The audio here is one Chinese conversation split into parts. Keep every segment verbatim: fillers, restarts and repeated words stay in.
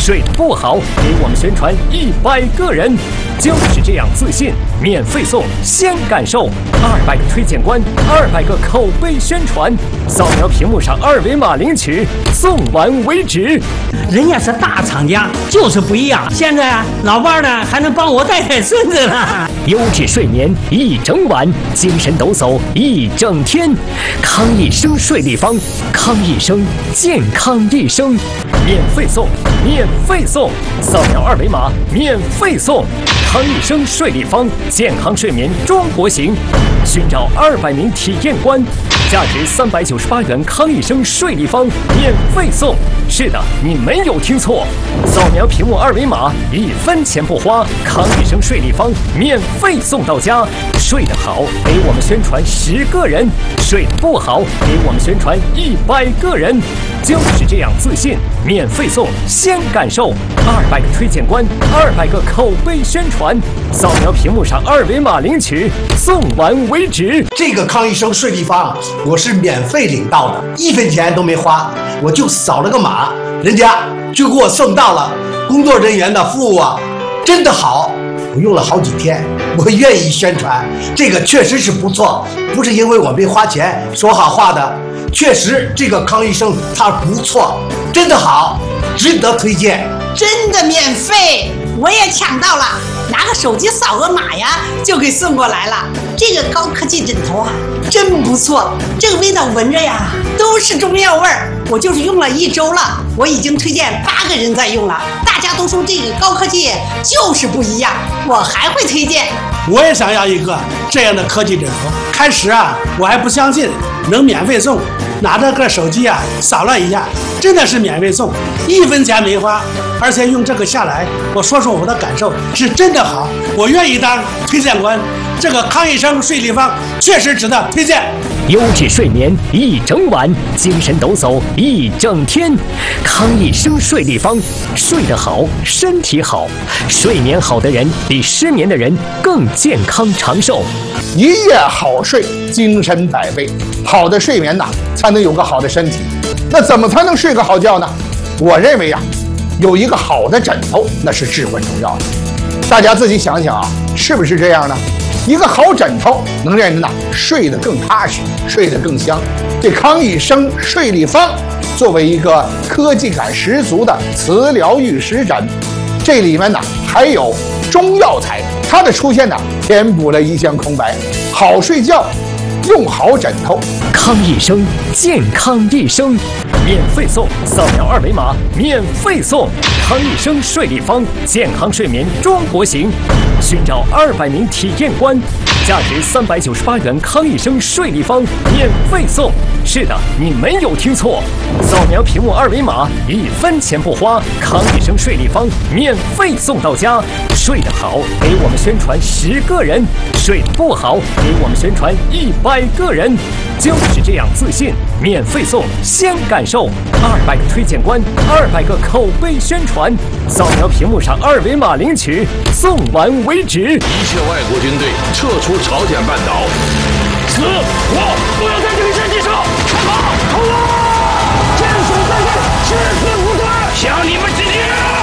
睡得不好，给我们宣传一百个人，就是这样自信，免费送，先感受，二百个推荐官，二百个口碑宣传，扫描屏幕上二维码领取，送完为止。 人家是大厂家，就是不一样。现在啊，老伴呢还能帮我带带孙子呢。 优质睡眠一整晚，精神抖擞一整天。康一生睡立方，康一生健康一生，免费送，免费送，扫描二维码免费送。康一生睡立方，健康睡眠中国行，寻找二百名体验官，价值三百九十八元康一生睡立方免费送。是的，你没有听错，扫描屏幕二维码，一分钱不花，康一生睡立方免费送到家。睡得好，给我们宣传十个人；睡得不好，给我们宣传一百个人。就是这样自信，免费送，先感受，二百个推荐官，二百个口碑宣传，扫描屏幕上二维码领取，送完为止。 这个康医生睡立方我是免费领到的，一分钱都没花，我就扫了个码，人家就给我送到了。工作人员的服务啊，真的好，我用了好几天，我愿意宣传，这个确实是不错，不是因为我没花钱说好话的，确实这个康医生他不错，真的好，值得推荐。 真的免费，我也抢到了，拿个手机扫个码呀，就给送过来了。这个高科技枕头啊，真不错，这个味道闻着呀，都是中药味儿。我就是用了一周了，我已经推荐八个人在用了，大家都说这个高科技就是不一样，我还会推荐。 我也想要一个这样的科技枕头。开始啊，我还不相信能免费送，拿着个手机啊，扫了一下，真的是免费送，一分钱没花，而且用这个下来，我说说我的感受，是真的好，我愿意当推荐官。这个康医生睡立方确实值得推荐。 优质睡眠一整晚，精神抖擞一整天。康一生睡立方，睡得好，身体好，睡眠好的人比失眠的人更健康长寿。 一夜好睡，精神百倍。好的睡眠呐，才能有个好的身体。那怎么才能睡个好觉呢？我认为呀、啊，有一个好的枕头那是至关重要的。大家自己想想啊，是不是这样呢？一个好枕头能让人呐睡得更踏实，睡得更香。这康一生睡立方作为一个科技感十足的磁疗玉石枕，这里面呢还有中药材，它的出现呢填补了一项空白。好睡觉，用好枕头。 康一生健康一生，免费送，扫描二维码免费送。康一生睡立方，健康睡眠中国行，寻找二百名体验官，价值三百九十八元康一生睡立方免费送。是的，你没有听错，扫描屏幕二维码，一分钱不花，康一生睡立方免费送到家。睡得好，给我们宣传十个人；睡得不好，给我们宣传一百个人。就是这样自信，免费送，先感受，二百个推荐官，二百个口碑宣传，扫描屏幕上二维码领取，送完为止。 一切外国军队撤出朝鲜半岛。死！我不要在这里战地上开炮！冲啊！坚守在这，誓死无断！向你们致敬！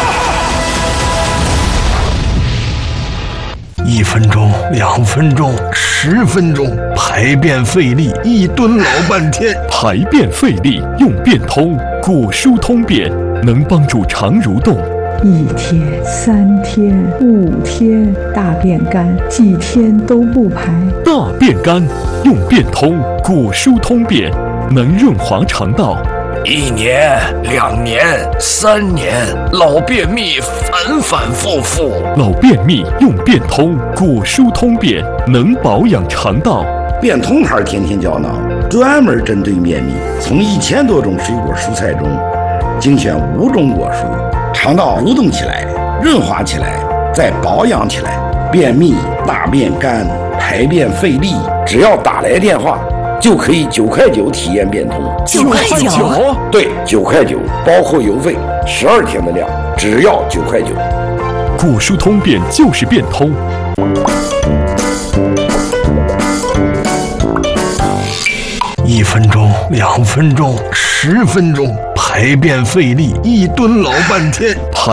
一分钟，两分钟，十分钟，排便费力，一蹲老半天。 排便费力用便通，果舒通便能帮助肠蠕动。 一天、三天、五天，大便干，几天都不排。 大便干用便通，果舒通便能润滑肠道。 一年、两年、三年，老便秘反反复复。 老便秘用便通，果舒通便能保养肠道。 便通牌天天胶囊专门针对便秘，从一千多种水果蔬菜中精选五种果蔬，肠道蠕动起来，润滑起来，再保养起来。便秘、大便干、排便费力，只要打来电话就可以九块九体验便通。 九块九？ 对，九块九，包括邮费，十二天的量，只要九块九。 果舒通便就是便通。 一分钟，两分钟，十分钟，排便费力，一蹲老半天。